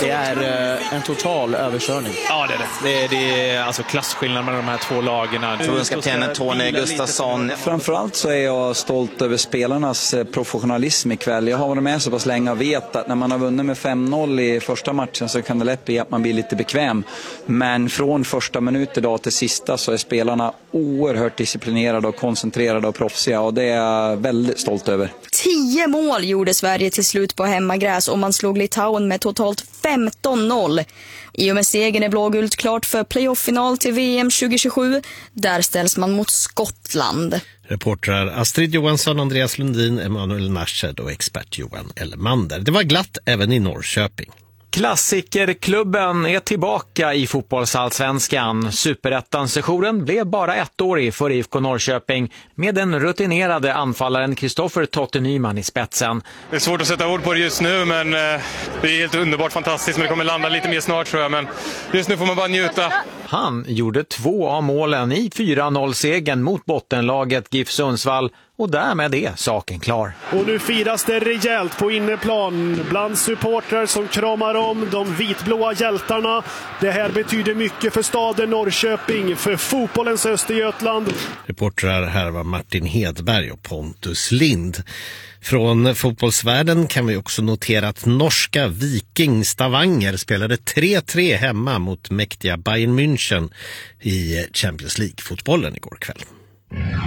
Det är en total överkörning. Ja, det är alltså klasskillnad mellan de här två lagen. Förbundskaptenen Tony Gustafsson. Framförallt så är jag stolt över spelarnas professionalism ikväll. Jag har varit med så pass länge och vet att när man har vunnit med 5-0 i första matchen så kan det lätt bli att man blir lite bekväm. Men från första minut idag till sista så är spelarna oerhört disciplinerade och koncentrerade och proffsiga, och det är jag väldigt stolt över. 10 mål gjorde Sverige till slut på hemmagräs och man slog Litauen med totalt 15-0. I och med segern är blågult klart för playoff-final till VM 2027. Där ställs man mot Skottland. Reportrar Astrid Johansson, Andreas Lundin, Emanuel Narshed och expert Johan Elmander. Det var glatt även i Norrköping. Klassikerklubben är tillbaka i fotbollsallsvenskan. Superettan-sessionen blev bara ettårig för IFK Norrköping med den rutinerade anfallaren Kristoffer Totte Nyman i spetsen. Det är svårt att sätta ord på det just nu, men det är helt underbart fantastiskt. Men det kommer landa lite mer snart, tror jag. Men just nu får man bara njuta. Han gjorde 2 av målen i 4-0-segern mot bottenlaget GIF Sundsvall. Och därmed är saken klar. Och nu firas det rejält på inneplan bland supportrar som kramar om de vitblåa hjältarna. Det här betyder mycket för staden Norrköping, för fotbollens Östergötland. Reportrar här var Martin Hedberg och Pontus Lind. Från fotbollsvärlden kan vi också notera att norska Viking Stavanger spelade 3-3 hemma mot mäktiga Bayern München i Champions League-fotbollen igår kväll.